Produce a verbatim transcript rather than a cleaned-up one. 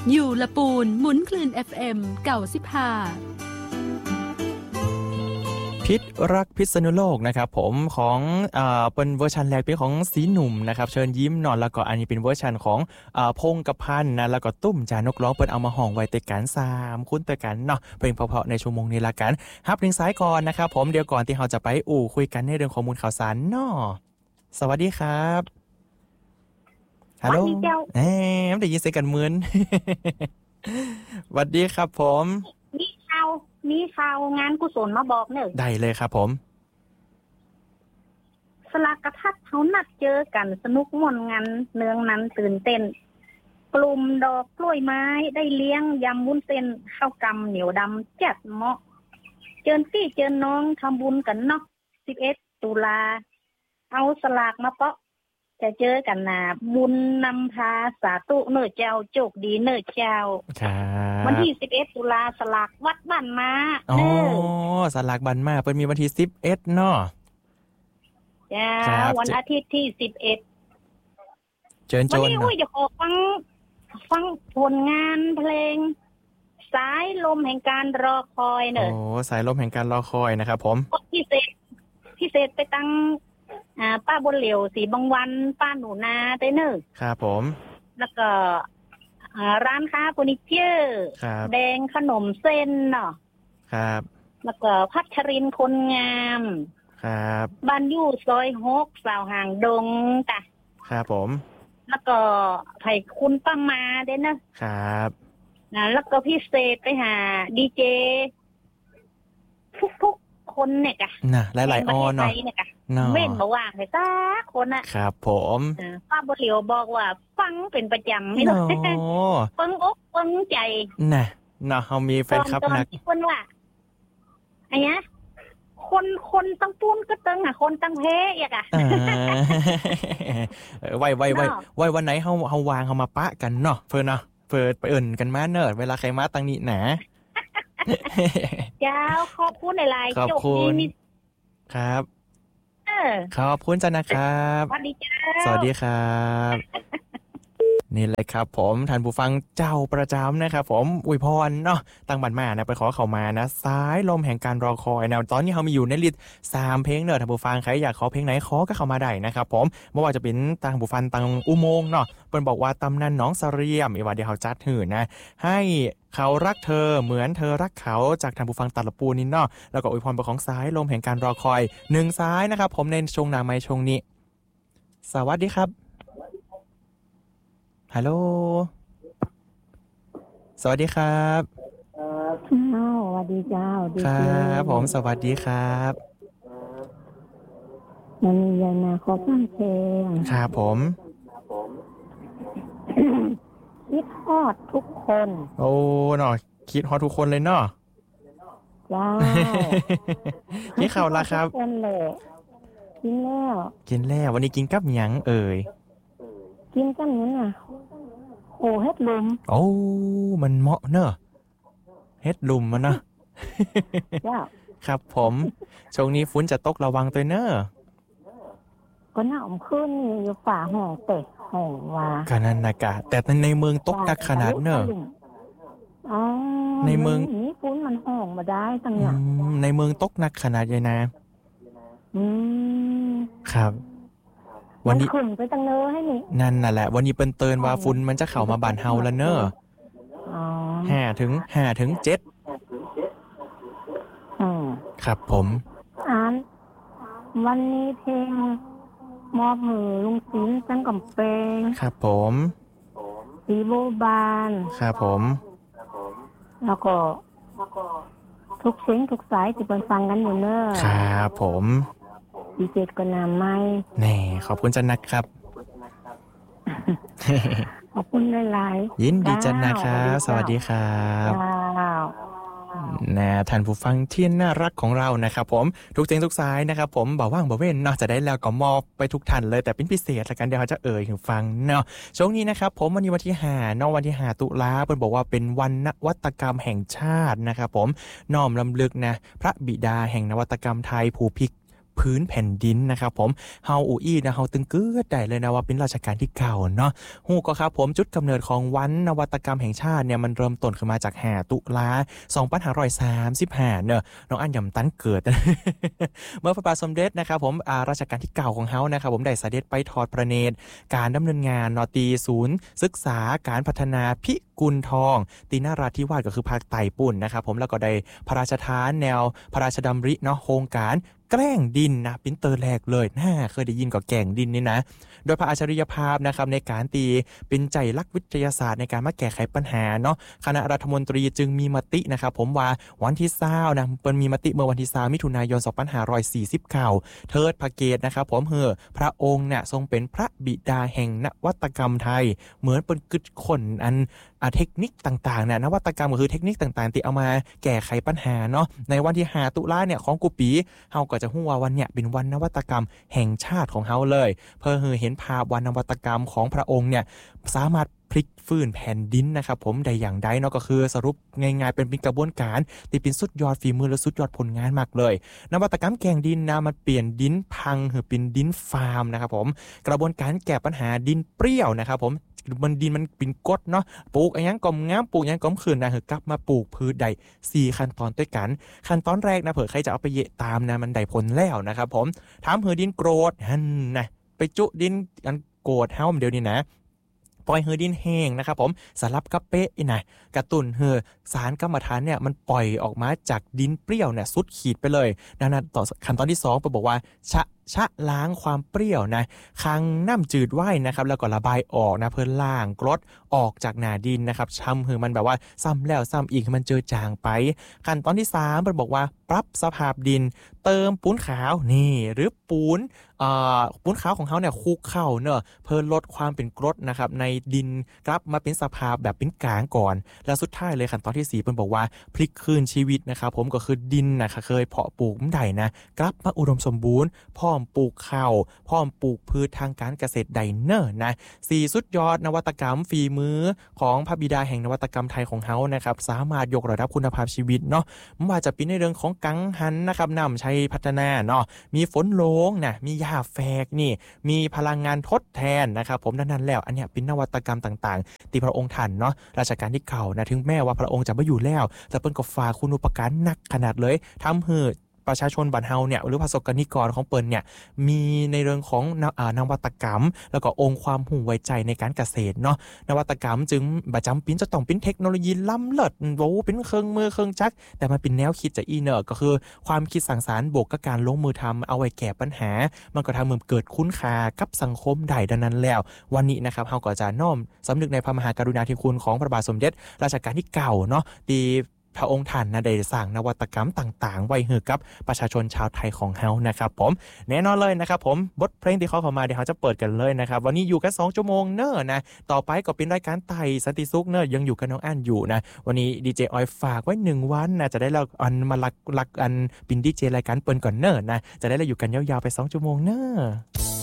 อยู่ละปูนหมุนคลื่น เอฟ เอ็ม เก้าสิบห้าพิษรักพิษณุโลกนะครับผมของอ่าเป็นเวอร์ชันแรกเป็นของสีหนุ่มนะครับเชิญยิ้มนอนแล้วก็อันนี้เป็นเวอร์ชันของอ่าพงกพันธ์นะแล้วก็ตุ้มจานกร้องเปิ้นเอามาห้องไว้ติดกันสามคุ้นตัวกันเนาะเพลงเพราะๆในชั่วโมงนี้ละกันฮับถึงสายก่อนนะครับผมเดี๋ยวก่อนที่เราจะไปอู่คุยกันในเรื่องข้อมูลข่าวสารเนาะสวัสดีครับฮัลโหลเอ๊ะได้ยินเสียงกันเหมือนสวัสดีครับผมมีข่าวมีข่าวงานกุศลมาบอกเนอะได้เลยครับผมสลากกระทัดเขานัดเจอกันสนุกม่วนงานเนืองนั้นตื่นเต้นกลุ่มดอกกล้วยไม้ได้เลี้ยงยำวุ้นเส้นข้าวกำเหนียวดำแจ็ดเหมาะเจิญพี่เจิญน้องทำบุญกันเนาะสิบเอ็ดตุลาเอาสลากมาเปาะจะเจอกันนะบุญนำพาสาธุเนื้อเจ้าโจกดีเนื้อเจ้าวันที่สิบเอ็ดตุลาสลากวัดบ้านมาอ๋อสลากบ้านมาเป็นมีวันที่สิบเอ็ดเนาะจ้าวันอาทิตย์ที่สิบเอ็ดเชิญชวนวันนี้อุ้ยจะขอฟังฟังผลงานเพลงสายลมแห่งการรอคอยเนอะโอ้สายลมแห่งการรอคอยนะครับผมพิเศษพิเศษไปตั้งอ่าป้าบนเหลียวสีบางวันป้าหนูนาเต้เนอร์ครับผมแล้วก็ร้านค้าเฟอร์นิเจอร์แดงขนมเส้นเนาะครับแล้วก็พัชรินคนงามครับบ้านยู่ซอยหกสาวห่างดงจ้ะครับผมแล้วก็ไผ่คุณป้ามาเด้เนอะครับนะแล้วก็พิเศษไปหาดีเจทุกๆคนเนี่ยจ้ะน่ะหลายๆออเนาะเม่นบอกว่าให้ตาคนน่ะครับผมป้าบ่เหลียวบอกว่าฟังเป็นประจำไม่หรอกฟังอกฟังใจน่ะเนาะเฮามีแฟนคลับนักคนว่าไอ้เนี้ยคนคนตั้งปูนก็ตึงอ่ะคนตั้งเพอีกอ่ะไว้ไว้ไว้ไว้วันไหนเฮาเฮาวางเฮามาปะกันเนาะเพิ่นเนาะเปิดไปเอิ้นกันมาเนิดเวลาใครมาตั้งนี้หนาเจ้าขอบคุณหลายๆจบนี้ครับขอบคุณจ้านะครับสวัสดีจ้าสวัสดีครับนี่เลยครับผมท่านผู้ฟังเจ้าประจำนะครับผมอวยพรเนาะตั้งบัตรมานะไปขอเข้ามานะสายลมแห่งการรอคอยนะตอนนี้เขามีอยู่ในลิสต์สามเพลงเนอะท่านผู้ฟังใครอยากขอเพลงไหนขอก็เข้ามาได้นะครับผมไม่ว่าจะเป็นตั้งผู้ฟังตั้งอุโมงค์เนาะเปิ้นบอกว่าตำนานน้องเสรียมอีว่าเดี๋ยวเขาจัดหื่นนะให้เขารักเธอเหมือนเธอรักเขาจากท่านผู้ฟังตัดละปูนินเนาะแล้วก็อวยพรไปของสายลมแห่งการรอคอยหนึ่งสายนะครับผมในช่วงหน้าไมค์ช่วงนี้สวัสดีครับฮัลโหลสวัสดีครับอ้าวสวัสดีเจ้าครับผมสวัสดีครับมันมียานาขอฟังเพลงครับผมคิดฮอดทุกคนโอ้เนาะคิดฮอดทุกคนเลยเนาะจ้ากินข้าวละครับกินแล้วกินแล้วกินแล้ววันนี้กินกับหยังเอ่ยกินกับหยังอ่ะโอ้เฮ็ดลุมโอ้มันเหมาะเนอะเฮ็ดลุมมันนะครับผมช่วงนี้ฝนจะตกระวังตัวเนอะก็หนาวขึ้นอยู่ฝ่าห้องเตะห้องว่าขนาดนากาแต่ในเมืองตกหนักขนาดเนอะอ๋อในเมืองนี้ฝนมันห้องมาได้ตั้งอย่างในเมืองตกหนักขนาดใหญ่นะอืมครับวันนี้ขึ้นไปตั้งเนอให้นี่นั่นน่ะแหละวันนี้เปิ้นเตือนว่าฝุ่นมันจะเข้ามาบ้านเฮาแล้วเนอะอ๋อห้าถึงห้าถึงเจ็ดอืมครับผมอ่านวันนี้เพลงมอบมือลุงศิลป์จังกำแพงครับผมสีโบบานครับผมแล้วก็ทุกเสียงทุกสายที่เปิ้นฟังกันอยู่เนอะครับผมดีเจก็นำไม้แน่ขอบคุณจันนักครับขอบคุณหลายๆยินดีจันนะครับสวัสดีครับนะท่านผู้ฟังที่น่ารักของเรานะครับผมทุกเสียงทุกสายนะครับผมบ่ว่างบ่เว้นนอกจากได้แล้วก็มอบไปทุกท่านเลยแต่เป็นพิเศษละกันเดี๋ยวเขาจะเอ่ยถึงฟังเนาะช่วงนี้นะครับผมวันนี้วันที่ห้าเนาะวันที่ห้าตุลาเพิ่นบอกว่าเป็นวันนวัตกรรมแห่งชาตินะครับผมน้อมรำลึกนะพระบิดาแห่งนวัตกรรมไทยผู้พิพื้นแผ่นดินนะครับผมเฮาอูอี้นะเฮาตึงเกิดได้เลยนะว่าเป็นรัชกาลที่เก้าเนาะฮู้ก็ครับผมจุดกำเนิดของวันนวัตกรรมแห่งชาติเนี่ยมันเริ่มต้นขึ้นมาจากห้าตุลาสองพันห้าร้อยสามสิบห้าเนอะน้องอันยำตันเกิด เมื่อพระบาทสมเด็จนะครับผมอ่ารัชกาลที่เก้าของเฮานะครับผมได้เสด็จไปทอดพระเนตรการดำเนินงานนอตีศูนย์ศึกษาการพัฒนาพิกุลทองตีนาราธิวาสก็คือภาคใต้ปุ่นนะครับผมแล้วก็ได้พระราชทานแนวพระราชดำริเนาะโครงการแกล้งดินนะปิ้นเตอร์แรกเลยน่าเคยได้ยินกับแกล้งดินนี่นะโดยพระอัจฉริยภาพนะครับในการตีเป็นใจรักวิทยาศาสตร์ในการมาแก้ไขปัญหาเนาะคณะรัฐมนตรีจึงมีมตินะครับผมว่าวันที่เศร้านะเป็นมีมติเมื่อวันที่สามมิถุนายนสองพันห้าร้อยสี่สิบเก้าเทิดพระเกียรตินะครับผมเฮ่อพระองค์เนี่ยทรงเป็นพระบิดาแห่งนวัตกรรมไทยเหมือนเป็นกึศคนอันเทคนิคต่างๆเนี่ยนวัตกรรมก็คือเทคนิคต่างๆที่เอามาแก้ไขปัญหาเนาะในวันที่ห้าตุลาเนี่ยของกุปีเฮาก็จะฮู้ว่าวันเนี่ยเป็นวันนวัตกรรมแห่งชาติของเฮาเลยเพื่อให้เห็นภาพวันนวัตกรรมของพระองค์เนี่ยสามารถพลิกฟื้นแผ่นดินนะครับผมได้อย่างใดเนาะก็คือสรุปง่ายๆเป็นเป็นกระบวนการที่เป็นสุดยอดฝีมือและสุดยอดผลงานมากเลยนวัตกรรมแกงดินนะมันเปลี่ยนดินพังให้เป็นดินฟาร์มนะครับผมกระบวนการแก้ปัญหาดินเปรี้ยวนะครับผมมันดินมันเป็นกรดเนาะปลูกอันยังก่อมงามปลูกอันยังก่อมขืนนะคือกลับมาปลูกพืชได้สี่ขั้นตอนด้วยกันขั้นตอนแรกนะเผื่อใครจะเอาไปเยะตามนะมันได้ผลแล้วนะครับผมถามเหือดินโกรธหั่นนะไปจุดินอันโกรธเฮาเดี๋ยวนี้นะปล่อยเหือดินแห้งนะครับผมสลับกับเป๊ะนะกระตุ้นเหือสารกรรมฐานเนี่ยมันปล่อยออกมาจากดินเปรี้ยวเนี่ยสุดขีดไปเลยดังนั้นต่อขั้นตอนที่สองไปบอกว่าชะชะล้างความเปรี้ยวนะคังน้ำจืดไว้นะครับแล้วก็ระบายออกนะเพื่อล้างกรดออกจากหน้าดินนะครับช้ำคือมันแบบว่าซ้ำแล้วซ้ำอีกให้มันเจอจางไปขั้นตอนที่สามมันบอกว่าปรับสภาพดินเติมปูนขาวนี่หรือปูนอ่าปูนขาวของเขาเนี่ยคลุกเข้าเนอะเพื่อลดความเป็นกรดนะครับในดินกลับมาเป็นสภาพแบบเป็นกลางก่อนแล้วสุดท้ายเลยขั้นตอนที่สี่มันบอกว่าพลิกคืนชีวิตนะครับผมก็คือดินนะคะเคยเพาะปลูกไม่ได้นะกลับมาอุดมสมบูรณ์พร้อมปลูกข้าวพร้อมปลูกพืชทางการเกษตรไดเนอร์นะสี่สุดยอดนวัตกรรมฝีมือของพระบิดาแห่งนวัตกรรมไทยของเฮานะครับสามารถยกระดับคุณภาพชีวิตเนาะไม่ว่าจะเป็นในเรื่องของกังหันนะครับนำใช้พัฒนาเนาะมีฝนโลงนะมีหญ้าแฝกนี่มีพลังงานทดแทนนะครับผมนั้นๆแล้วอันเนี้ยเป็นนวัตกรรมต่างๆที่พระองค์ท่านเนาะรัชกาลที่เก้านะถึงแม้ว่าพระองค์จะไม่อยู่แล้วแต่เปิ้นก็ฝากคุณูปการหนักขนาดเลยทำให้ประชาชนบ้านเฮาเนี่ยหรือประสบกนิกรของเปิ้นเนี่ยมีในเรื่องของนวัตกรรมแล้วก็องค์ความหูไว้ใจในการเกษตรเนาะนวัตกรรมจึงบ่จำเป็นจะต้องเป็นเทคโนโลยีล้ำเลิศโว้เป็นเครื่องมือเครื่องจักรแต่มันเป็นแนวคิดจากอีเนอร์ก็คือความคิดสร้างสรรค์บวกกับการลงมือทำเอาไว้แก้ปัญหามันก็ทำให้เกิดคุณค่ากับสังคมได้ดังนั้นแล้ววันนี้นะครับเฮาก็จะน้อมสำนึกในพระมหากรุณาธิคุณของพระบาทสมเด็จรัชกาลที่เก้าเนาะที่พระองค์ท่านนะได้สร้างนวัตกรรมต่างๆไว้ให้กับประชาชนชาวไทยของเฮานะครับผมแน่นอนเลยนะครับผมบทเพลงที่เขาเข้ามาเดี๋ยวเขาจะเปิดกันเลยนะครับวันนี้อยู่กันสองชั่วโมงเนอะนะต่อไปก็เป็นรายการไต่สันติสุขเนอะยังอยู่กับน้องอันอยู่นะวันนี้ดีเจออยฝากไว้หนึ่งวันนะจะได้เราอันมาลักลักอันเป็นดีเจรายการเปิ้นก่อนเนอะนะจะได้เราอยู่กันยาวๆไปสองชั่วโมงเนอะ